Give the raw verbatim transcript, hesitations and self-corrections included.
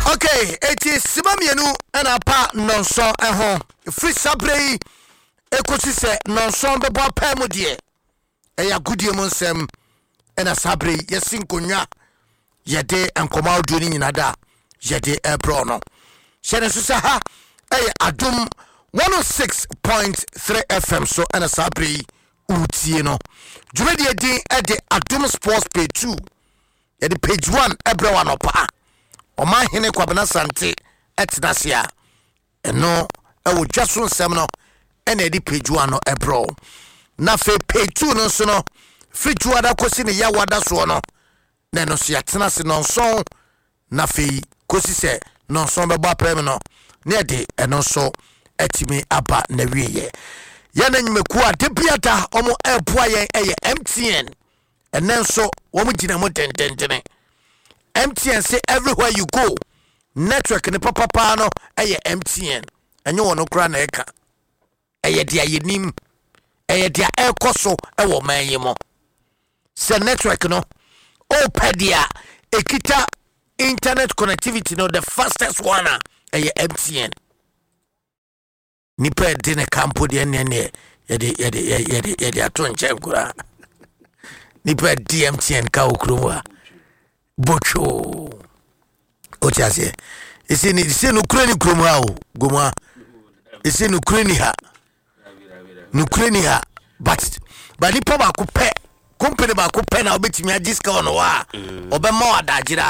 Okay, it is Sibamienu and a pa non-son at home. Free sabre, equity se non-son be boa pemodie. Eya goodie monsem and a sabre, yesin kunya. Yede and Komau doing in ada. Yede e brono. Shene Susaha, eh, Adum one oh six point three F M, so and a sabre, Utieno. Jumedi din at the Adum Sports page two. At the page one, everyone opa. Oma hene kwabena sante etnasia eno ewo dwaso nsem no ena edi page one no ebro na fe page two no so no fritu ada kosi ne ya wada so no na no so yatena se no so na fe kosi se no so be ba prem no na edi eno so etimi aba na wieye ya na nyimeku a debiata omo eboa yen eye M T N enen so wo mu gina mo tententene M T N say everywhere you go, network ni papa pa no eye M T N. Enyo wono kra na eka. Eye dia yenim. Eye dia ekoso ewo manyemo. Se network no o pedia ekita internet connectivity no the fastest one eye M T N. Nipa de ne campo de ne ne ye de ye de ye de ye de aton chem kura. Nipa D M T N ka okruwa. Bocho Otiase isi ni isi no kreni kromha o goma isi no kreni ha no kreni ha but but ni pa ba ko pe company ba ko pe na obetimi a discount no wa obema wadajira